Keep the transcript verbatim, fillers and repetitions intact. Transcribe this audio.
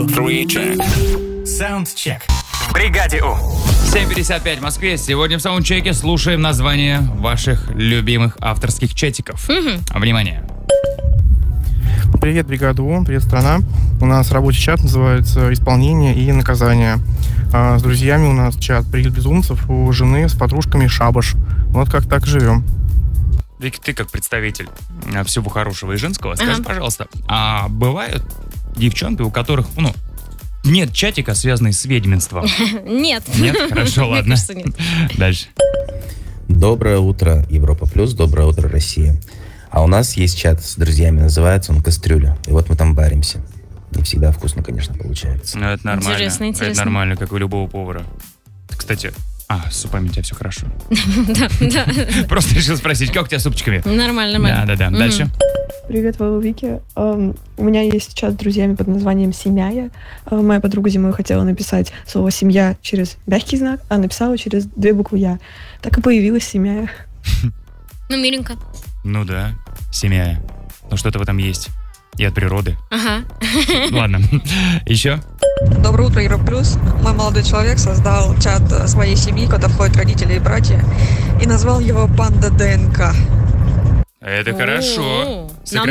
two, three, check. Soundcheck. В бригаде У. семь пятьдесят пять в Москве. Сегодня в саундчеке слушаем названия ваших любимых авторских чатиков. Угу. Внимание. Привет, бригада У, привет, страна. У нас рабочий чат называется «Исполнение и наказание». А с друзьями у нас чат «Привет, безумцев», у жены с подружками «Шабаш». Вот как так живем. Вик, ты как представитель всего хорошего и женского, скажи, Ага. пожалуйста, а бывают девчонки, у которых, ну, нет чатика, связанный с ведьминством? Нет. Нет? Хорошо, Мне ладно. кажется, нет. Дальше. Доброе утро, Европа Плюс, доброе утро, Россия. А у нас есть чат с друзьями, называется он «Кастрюля». И вот мы там варимся. Не всегда вкусно, конечно, получается. Ну, это нормально. Интересно, интересно. Это нормально, как у любого повара. Кстати, а, с супами у тебя все хорошо. Да, да. Просто решил спросить, как у тебя с супчиками? Нормально, нормально. Да-да-да. Мгм. Дальше. Привет, Вова, Вики. Эм, у меня есть чат с друзьями под названием «Семья». Э, моя подруга зимой хотела написать слово «семья» через мягкий знак, а написала через две буквы «я». Так и появилась «Семья». Ну, миленько. Ну да, семья. Ну что-то в этом есть. И от природы. Ага. Ладно. Еще? Доброе утро, Европа Плюс. Мой молодой человек создал чат э, своей семьи, куда входят родители и братья, и назвал его «Панда ДНК». Это хорошо. О, нам